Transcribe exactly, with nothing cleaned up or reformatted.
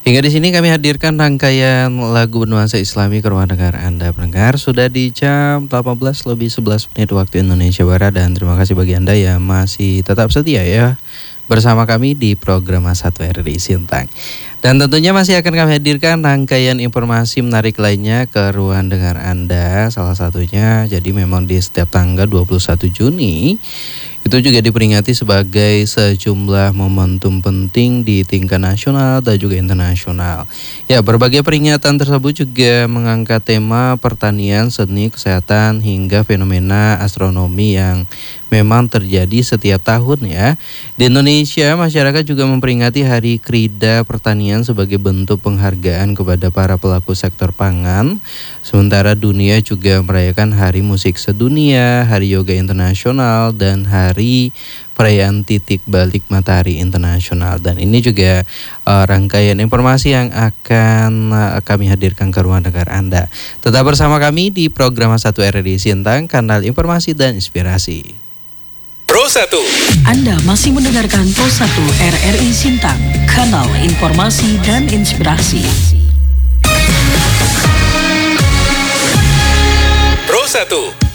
Hingga di sini kami hadirkan rangkaian lagu bernuansa Islami ke ruang dengar Anda pendengar. Sudah di jam delapan belas lebih sebelas menit waktu Indonesia Barat. Dan terima kasih bagi Anda yang masih tetap setia ya bersama kami di program satu R R I Sintang. Dan tentunya masih akan kami hadirkan rangkaian informasi menarik lainnya ke ruang dengar Anda. Salah satunya jadi memang di setiap tanggal dua puluh satu Juni itu juga diperingati sebagai sejumlah momentum penting di tingkat nasional dan juga internasional. Ya, berbagai peringatan tersebut juga mengangkat tema pertanian, seni, kesehatan hingga fenomena astronomi yang memang terjadi setiap tahun ya. Di Indonesia, masyarakat juga memperingati Hari Krida Pertanian sebagai bentuk penghargaan kepada para pelaku sektor pangan. Sementara dunia juga merayakan Hari Musik Sedunia, Hari Yoga Internasional, dan Hari Perayaan Titik Balik Matahari Internasional. Dan ini juga uh, rangkaian informasi yang akan uh, kami hadirkan ke ruang dengar Anda. Tetap bersama kami di program satu R R I Sintang, kanal informasi dan inspirasi. Pro satu. Anda masih mendengarkan Pro satu R R I Sintang, kanal informasi dan inspirasi. Pro satu.